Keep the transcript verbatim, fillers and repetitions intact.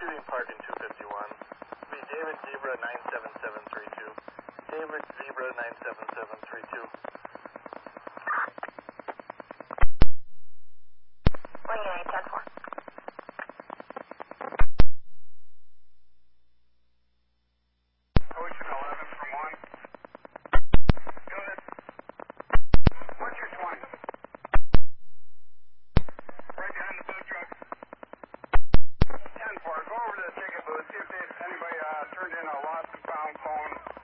shooting part in two fifty-one. Be David Zebra nine seven seven three two. David Zebra nine seven seven three two. Wing A, ten four. Ocean eleven from one. Good. What's your twenty? Right behind the food truck. ten four. Go over to the ticket booth, see if they, anybody uh, turned in a lost and found phone.